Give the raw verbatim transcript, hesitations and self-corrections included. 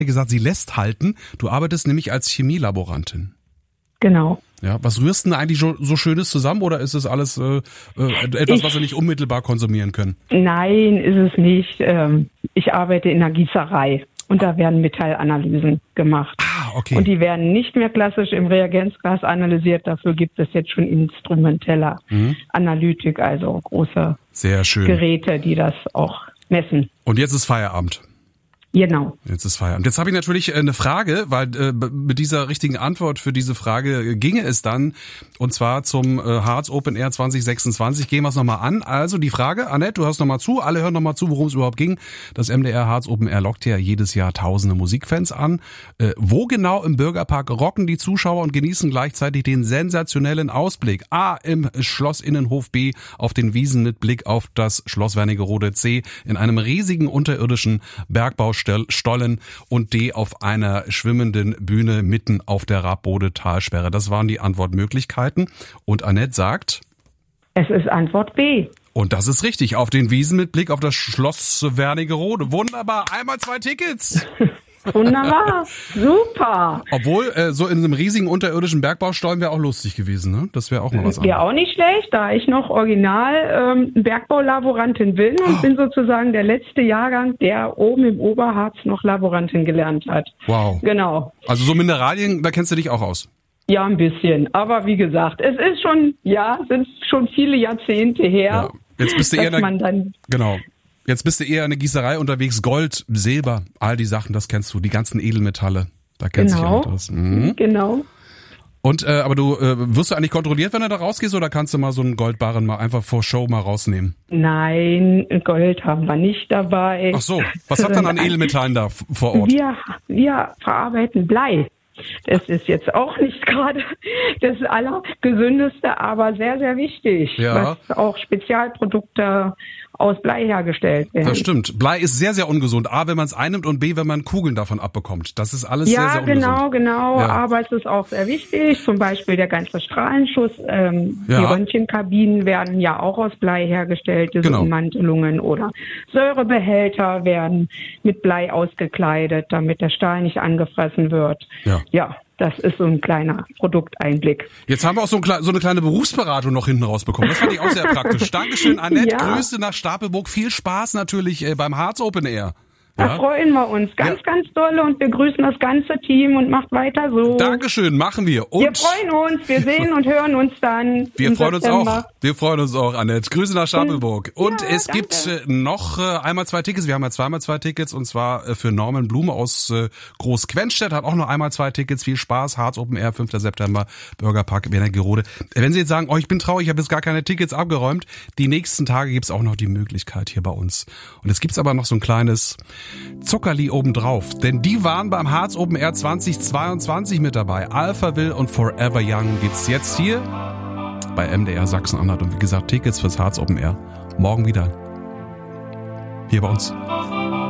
gesagt, sie lässt halten. Du arbeitest nämlich als Chemielaborantin. Genau. Ja, was rührst du denn eigentlich so, so Schönes zusammen oder ist das alles äh, äh, etwas, Ich- was wir nicht unmittelbar konsumieren können? Nein, ist es nicht. Ähm, Ich arbeite in der Gießerei und da werden Metallanalysen gemacht. Ah, okay. Und die werden nicht mehr klassisch im Reagenzglas analysiert. Dafür gibt es jetzt schon instrumentelle Mhm. Analytik, also große Sehr schön. Geräte, die das auch messen. Und jetzt ist Feierabend. Genau. Jetzt ist Feierabend. Jetzt habe ich natürlich äh, eine Frage, weil äh, mit dieser richtigen Antwort für diese Frage äh, ginge es dann, und zwar zum äh, Harz Open Air zwanzig sechsundzwanzig. Gehen wir es nochmal an. Also die Frage, Annette, du hörst nochmal zu, alle hören nochmal zu, worum es überhaupt ging. Das M D R Harz Open Air lockt ja jedes Jahr tausende Musikfans an. Äh, wo genau im Bürgerpark rocken die Zuschauer und genießen gleichzeitig den sensationellen Ausblick? A, im Schlossinnenhof, B, auf den Wiesen mit Blick auf das Schloss Wernigerode, C, in einem riesigen unterirdischen Bergbaustollen und D, auf einer schwimmenden Bühne mitten auf der Rabbode-Talsperre. Das waren die Antwortmöglichkeiten. Und Annette sagt, Es ist Antwort B. und das ist richtig, auf den Wiesen mit Blick auf das Schloss Wernigerode. Wunderbar, einmal zwei Tickets. Wunderbar. Super. Obwohl, äh, so in einem riesigen unterirdischen Bergbaustollen wäre auch lustig gewesen, ne? Das wäre auch mal was anderes. Wäre auch nicht schlecht, da ich noch original ähm, Bergbaulaborantin bin und Oh. bin sozusagen der letzte Jahrgang, der oben im Oberharz noch Laborantin gelernt hat. Wow. Genau. Also so Mineralien, da kennst du dich auch aus. Ja, ein bisschen. Aber wie gesagt, es ist schon, ja, sind schon viele Jahrzehnte her, Ja. Jetzt bist du eher dass in man der, dann, genau. Jetzt bist du eher in der Gießerei unterwegs. Gold, Silber, all die Sachen, das kennst du. Die ganzen Edelmetalle, da kennst du dich genau, ja mit aus. Mhm. genau. Und äh, aber du äh, wirst du eigentlich kontrolliert, wenn du da rausgehst, oder kannst du mal so einen Goldbarren mal einfach vor Show mal rausnehmen? Nein, Gold haben wir nicht dabei. Ach so, was habt ihr an Edelmetallen da f- vor Ort? Wir, wir verarbeiten Blei. Das ist jetzt auch nicht gerade das Allergesündeste, aber sehr, sehr wichtig, Ja. was auch Spezialprodukte aus Blei hergestellt werden. Das stimmt. Blei ist sehr, sehr ungesund. A, wenn man es einnimmt, und B, wenn man Kugeln davon abbekommt. Das ist alles sehr, Ja, sehr ungesund. genau, genau. Ja. Aber es ist auch sehr wichtig. Zum Beispiel der ganze Strahlenschuss. Ähm, Ja. Die Röntgenkabinen werden ja auch aus Blei hergestellt, diese Genau. Ummantelungen oder Säurebehälter werden mit Blei ausgekleidet, damit der Stahl nicht angefressen wird. Ja. Ja, das ist so ein kleiner Produkteinblick. Jetzt haben wir auch so, ein, kle- so eine kleine Berufsberatung noch hinten rausbekommen. Das fand ich auch sehr praktisch. Dankeschön, Annette. Ja. Grüße nach Stapelburg. Viel Spaß natürlich äh, beim Harz Open Air. Da freuen wir uns ganz, Ja. ganz doll und wir grüßen das ganze Team und macht weiter so. Dankeschön, machen wir. Und Wir freuen uns, wir sehen und hören uns dann. wir im freuen uns September. auch. Wir freuen uns auch, Annette. Grüße nach Stapelburg. Und Ja, es danke. gibt äh, noch äh, einmal zwei Tickets. Wir haben ja zweimal zwei Tickets, und zwar äh, für Norman Blume aus äh, Großquenstedt hat auch noch einmal zwei Tickets. Viel Spaß. Harz Open Air, fünfter September, Bürgerpark Wernigerode. Wenn Sie jetzt sagen, oh, ich bin traurig, ich habe jetzt gar keine Tickets abgeräumt, die nächsten Tage gibt's auch noch die Möglichkeit hier bei uns. Und es gibt's aber noch so ein kleines Zuckerli obendrauf, denn die waren beim Harz Open Air zwanzig zweiundzwanzig mit dabei. Alphaville und Forever Young gibt's jetzt hier bei M D R Sachsen-Anhalt. Und wie gesagt, Tickets fürs Harz Open Air morgen wieder hier bei uns.